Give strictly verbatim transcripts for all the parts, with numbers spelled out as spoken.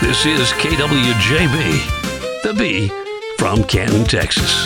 This is K W J B, the B from Canton, Texas.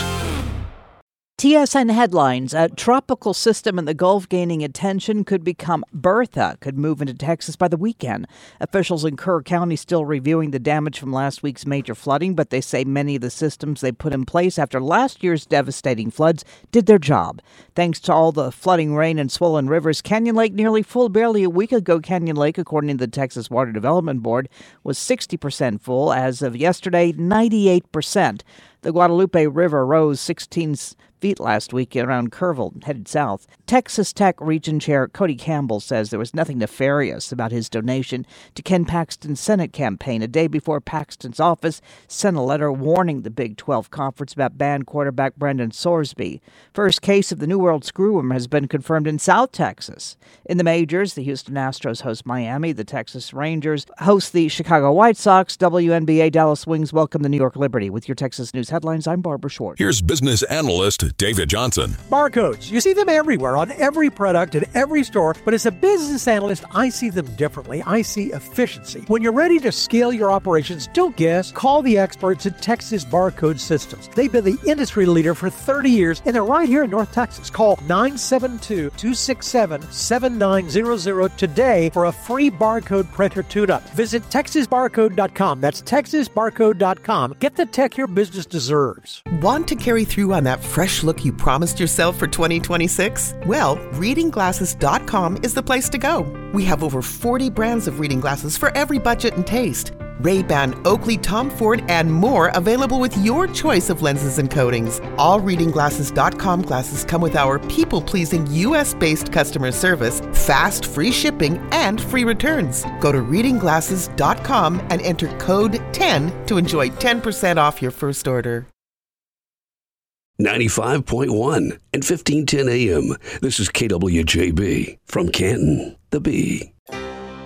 T S N headlines. A tropical system in the Gulf gaining attention could become Bertha, could move into Texas by the weekend. Officials in Kerr County still reviewing the damage from last week's major flooding, but they say many of the systems they put in place after last year's devastating floods did their job. Thanks to all the flooding rain and swollen rivers, Canyon Lake nearly full. Barely a week ago, Canyon Lake, according to the Texas Water Development Board, was sixty percent full. As of yesterday, ninety-eight percent. The Guadalupe River rose sixteen feet last week around Kerrville, headed south. Texas Tech Region Chair Cody Campbell says there was nothing nefarious about his donation to Ken Paxton's Senate campaign. A day before Paxton's office sent a letter warning the Big twelve Conference about banned quarterback Brendan Sorsby. First case of the New World Screwworm has been confirmed in South Texas. In the majors, the Houston Astros host Miami. The Texas Rangers host the Chicago White Sox. W N B A Dallas Wings welcome the New York Liberty. With your Texas News headlines, I'm Barbara Short. Here's business analyst David Johnson. Barcodes. You see them everywhere on every product in every store, but as a business analyst, I see them differently. I see efficiency. When you're ready to scale your operations, don't guess. Call the experts at Texas Barcode Systems. They've been the industry leader for thirty years, and they're right here in North Texas. Call nine seven two, two six seven, seven nine zero zero today for a free barcode printer tune-up. Visit texas barcode dot com. That's texas barcode dot com. Get the tech your business deserves. Want to carry through on that fresh look you promised yourself for twenty twenty-six? Well, reading glasses dot com is the place to go. We have over forty brands of reading glasses for every budget and taste. Ray-Ban, Oakley, Tom Ford, and more available with your choice of lenses and coatings. All reading glasses dot com glasses come with our people-pleasing U S-based customer service, fast free shipping, and free returns. Go to reading glasses dot com and enter code ten to enjoy ten percent off your first order. ninety-five point one and fifteen ten A M. This is K W J B from Canton, the B.